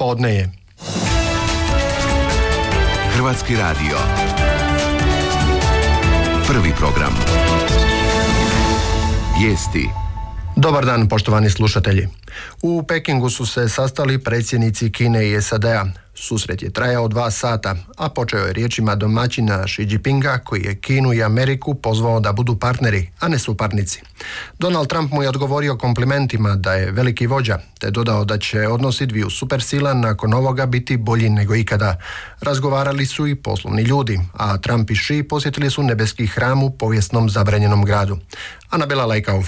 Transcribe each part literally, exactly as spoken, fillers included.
Podne je. Hrvatski radio. Prvi program. Vijesti. Dobar dan, poštovani slušatelji. U Pekingu su se sastali predsjednici Kine i S A D-a. Susret je trajao dva sata, a počeo je riječima domaćina Xi Jinpinga, koji je Kinu i Ameriku pozvao da budu partneri, a ne suparnici. Donald Trump mu je odgovorio komplimentima da je veliki vođa, te dodao da će odnosi dviju supersila nakon ovoga biti bolji nego ikada. Razgovarali su i poslovni ljudi, a Trump i Xi posjetili su nebeski hram u povijesnom zabranjenom gradu. Anabela Lajkauf.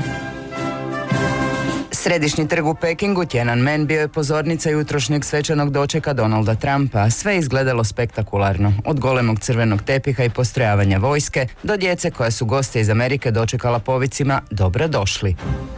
Središnji trg u Pekingu, Tiananmen, bio je pozornica jutrošnjeg svečanog dočeka Donalda Trumpa. Sve je izgledalo spektakularno. Od golemog crvenog tepiha i postrojavanja vojske do djece koja su goste iz Amerike dočekala povicima "Dobro došli".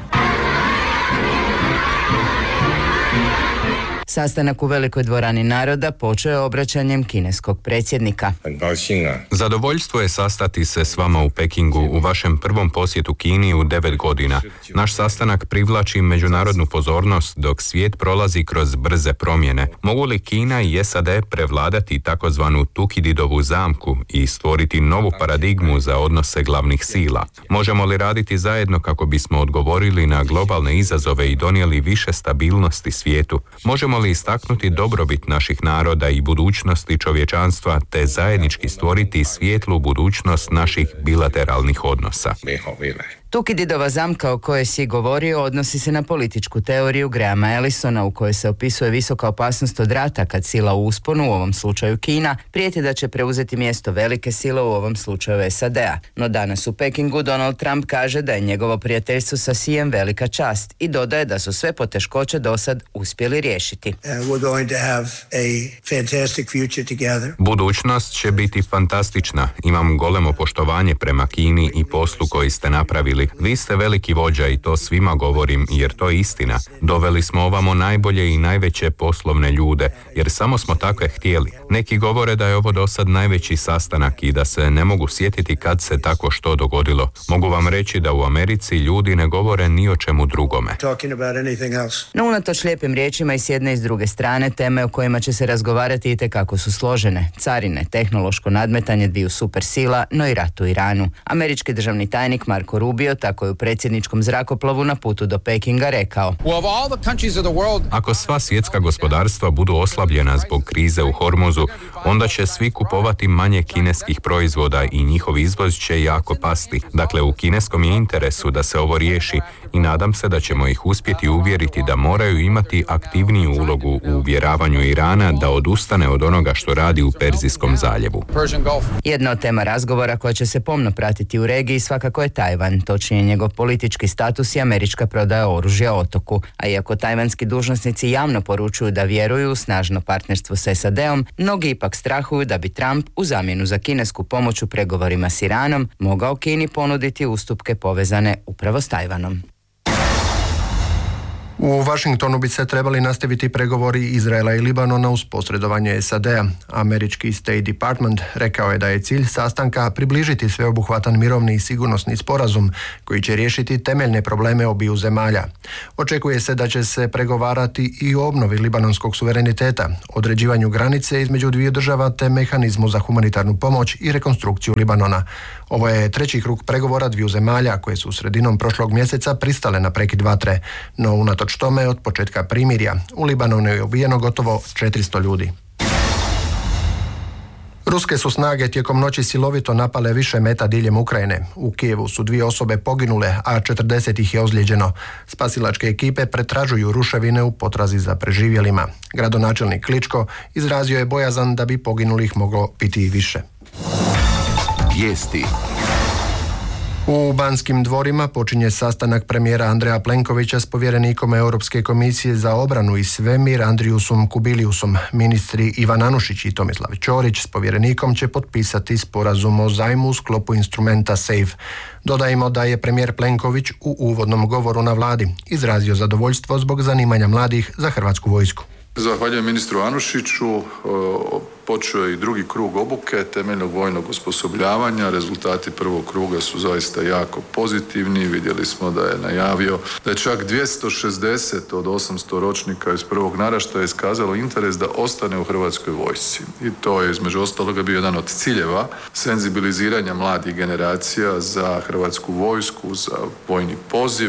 Sastanak u Velikoj dvorani naroda počeo je obraćanjem kineskog predsjednika. Zadovoljstvo je sastati se s vama u Pekingu u vašem prvom posjetu Kini u devet godina. Naš sastanak privlači međunarodnu pozornost dok svijet prolazi kroz brze promjene. Mogu li Kina i S A D prevladati takozvanu Tukididovu zamku i stvoriti novu paradigmu za odnose glavnih sila? Možemo li raditi zajedno kako bismo odgovorili na globalne izazove i donijeli više stabilnosti svijetu? Možemo li istaknuti dobrobit naših naroda i budućnosti čovječanstva te zajednički stvoriti svijetlu budućnost naših bilateralnih odnosa? Tukididova zamka o kojoj si govorio odnosi se na političku teoriju Grahama Ellisona u kojoj se opisuje visoka opasnost od rata kad sila u usponu, u ovom slučaju Kina, prijeti da će preuzeti mjesto velike sile, u ovom slučaju S A D-a. No danas u Pekingu Donald Trump kaže da je njegovo prijateljstvo sa Xijem velika čast i dodaje da su sve poteškoće dosad uspjeli riješiti. Budućnost će biti fantastična. Imam golemo poštovanje prema Kini i poslu koji ste napravili. Vi ste veliki vođa i to svima govorim jer to je istina. Doveli smo ovamo najbolje i najveće poslovne ljude jer samo smo takve htjeli. Neki govore da je ovo dosad najveći sastanak i da se ne mogu sjetiti kad se tako što dogodilo. Mogu vam reći da u Americi ljudi ne govore ni o čemu drugome. No unatoč lijepim riječima i s jedne i s druge strane, teme o kojima će se razgovarati itekako su složene. Carine, tehnološko nadmetanje dviju supersila, no i rat u Iranu. Američki državni tajnik Marco Rubio tako je u predsjedničkom zrakoplovu na putu do Pekinga rekao: Ako sva svjetska gospodarstva budu oslabljena zbog krize u Hormuzu, onda će svi kupovati manje kineskih proizvoda i njihov izvoz će jako pasti. Dakle, u kineskom je interesu da se ovo riješi i nadam se da ćemo ih uspjeti uvjeriti da moraju imati aktivniju ulogu u uvjeravanju Irana da odustane od onoga što radi u Perzijskom zaljevu. Jedna od tema razgovora koja će se pomno pratiti u regiji svakako je Tajvan, točnije njegov politički status i američka prodaja oružja otoku. A iako tajvanski dužnosnici javno poručuju da vjeruju u snažno partnerstvo s S A D-om, mnogi ipak strahuju da bi Trump u zamjenu za kinesku pomoć u pregovorima s Iranom mogao Kini ponuditi ustupke povezane upravo s Tajvanom. U Washingtonu bi se trebali nastaviti pregovori Izraela i Libanona uz posredovanje S A D-a. Američki State Department rekao je da je cilj sastanka približiti sveobuhvatan mirovni i sigurnosni sporazum koji će riješiti temeljne probleme obiju zemalja. Očekuje se da će se pregovarati i o obnovi libanonskog suvereniteta, određivanju granice između dviju država te mehanizmu za humanitarnu pomoć i rekonstrukciju Libanona. Ovo je treći krug pregovora dviju zemalja koje su sredinom prošlog mjeseca pristale na prekid vatre, no unatoč tome od početka primirja u Libanonu je ubijeno gotovo četiristo ljudi. Ruske su snage tijekom noći silovito napale više meta diljem Ukrajine. U Kijevu su dvije osobe poginule, a četrdeset ih je ozlijeđeno. Spasilačke ekipe pretražuju ruševine u potrazi za preživjelima. Gradonačelnik Kličko izrazio je bojazan da bi poginulih moglo biti i više. Vijesti. U Banskim dvorima počinje sastanak premijera Andreja Plenkovića s povjerenikom Europske komisije za obranu i svemir Andriusom Kubiliusom. Ministri Ivan Anušić i Tomislav Ćorić s povjerenikom će potpisati sporazum o zajmu u sklopu instrumenta SAFE. Dodajmo da je premijer Plenković u uvodnom govoru na vladi izrazio zadovoljstvo zbog zanimanja mladih za hrvatsku vojsku. Zahvaljujem ministru Anušiću. Počeo je i drugi krug obuke temeljnog vojnog osposobljavanja. Rezultati prvog kruga su zaista jako pozitivni. Vidjeli smo da je najavio da je čak dvjesto šezdeset od osamsto ročnika iz prvog naraštaja iskazalo interes da ostane u Hrvatskoj vojsci. I to je između ostaloga bio jedan od ciljeva senzibiliziranja mladih generacija za Hrvatsku vojsku, za vojni poziv.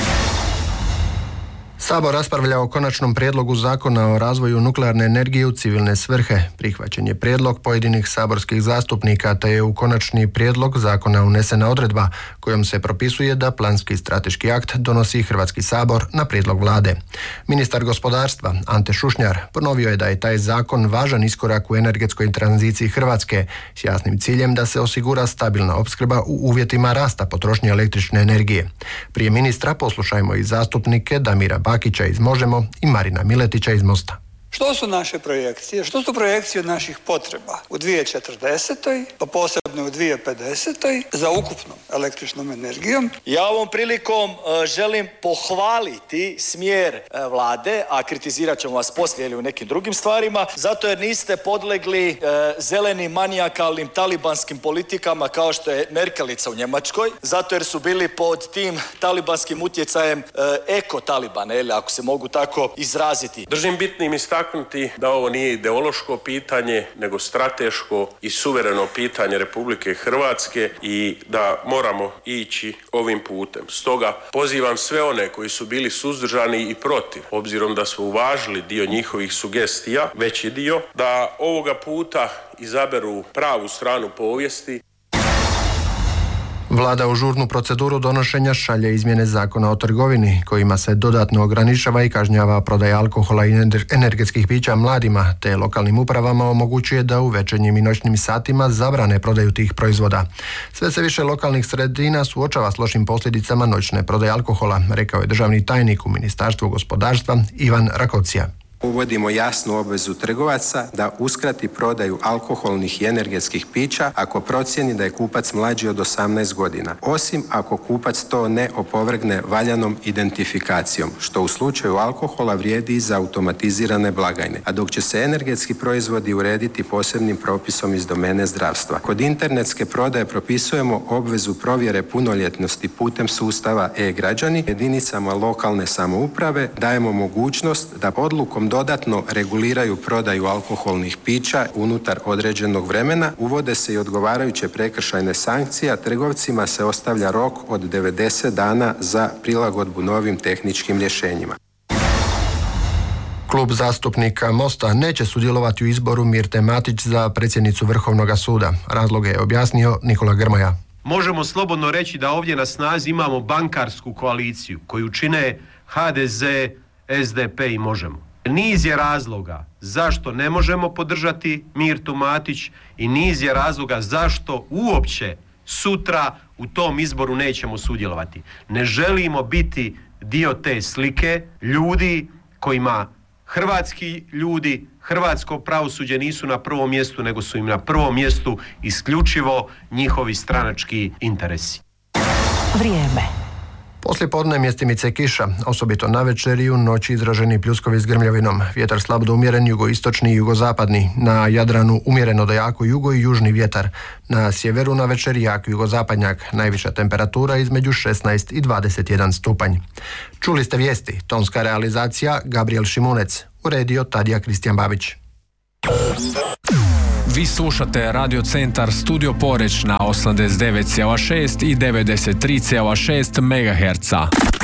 Sabor raspravlja o konačnom prijedlogu zakona o razvoju nuklearne energije u civilne svrhe. Prihvaćen je prijedlog pojedinih saborskih zastupnika, te je u konačni prijedlog zakona unesena odredba kojom se propisuje da planski strateški akt donosi Hrvatski sabor na prijedlog vlade. Ministar gospodarstva Ante Šušnjar ponovio je da je taj zakon važan iskorak u energetskoj tranziciji Hrvatske s jasnim ciljem da se osigura stabilna opskrba u uvjetima rasta potrošnje električne energije. Prije ministra poslušajmo i zastupnike Damira Bakića iz Možemo i Marina Miletića iz Mosta. Što su naše projekcije? Što su projekcije od naših potreba u dvije tisuće četrdesetoj pa posebno u dvije tisuće pedesetoj za ukupnom električnom energijom? Ja ovom prilikom uh, želim pohvaliti smjer uh, vlade, a kritizirat ćemo vas poslije ili u nekim drugim stvarima, zato jer niste podlegli uh, zelenim manijakalnim talibanskim politikama kao što je Merkelica u Njemačkoj, zato jer su bili pod tim talibanskim utjecajem uh, eko-talibana, ili ako se mogu tako izraziti. Držim bitnim istaknuti da ovo nije ideološko pitanje, nego strateško i suvereno pitanje Republike Hrvatske i da moramo ići ovim putem. Stoga pozivam sve one koji su bili suzdržani i protiv, obzirom da smo uvažili dio njihovih sugestija, veći dio, da ovoga puta izaberu pravu stranu povijesti. Vlada u žurnu proceduru donošenja šalje izmjene zakona o trgovini, kojima se dodatno ograničava i kažnjava prodaja alkohola i energetskih pića mladima, te lokalnim upravama omogućuje da u večernjim i noćnim satima zabrane prodaju tih proizvoda. Sve se više lokalnih sredina suočava s lošim posljedicama noćne prodaje alkohola, rekao je državni tajnik u Ministarstvu gospodarstva Ivan Rakocija. Uvodimo jasnu obvezu trgovaca da uskrati prodaju alkoholnih i energetskih pića ako procijeni da je kupac mlađi od osamnaest godina, osim ako kupac to ne opovrgne valjanom identifikacijom, što u slučaju alkohola vrijedi i za automatizirane blagajne, a dok će se energetski proizvodi urediti posebnim propisom iz domene zdravstva. Kod internetske prodaje propisujemo obvezu provjere punoljetnosti putem sustava e-građani. Jedinicama lokalne samouprave dajemo mogućnost da odlukom dodatno reguliraju prodaju alkoholnih pića unutar određenog vremena, uvode se i odgovarajuće prekršajne sankcije, a trgovcima se ostavlja rok od devedeset dana za prilagodbu novim tehničkim rješenjima. Klub zastupnika Mosta neće sudjelovati u izboru Mirte Matić za predsjednicu Vrhovnog suda. Razloge je objasnio Nikola Grmoja. Možemo slobodno reći da ovdje na snazi imamo bankarsku koaliciju koju čine ha de ze, es de pe i Možemo. Niz je razloga zašto ne možemo podržati Mirtu Matić i niz je razloga zašto uopće sutra u tom izboru nećemo sudjelovati. Ne želimo biti dio te slike ljudi kojima hrvatski ljudi, hrvatsko pravosuđe nisu na prvom mjestu, nego su im na prvom mjestu isključivo njihovi stranački interesi. Vrijeme. Poslije podne mjestimice kiša, osobito navečer i u noći izraženi pljuskovi s grmljavinom. Vjetar slab do umjeren jugoistočni i jugozapadni. Na Jadranu umjereno do jako jugo i južni vjetar. Na sjeveru navečer jak jugozapadnjak. Najviša temperatura između šesnaest i dvadeset jedan stupanj. Čuli ste vijesti. Tonska realizacija Gabriel Šimunec. Uredio Tadija Kristijan Babić. Vi slušate Radio Centar Studio Poreć na osamdeset devet zarez šest i devedeset tri zarez šest megaherca.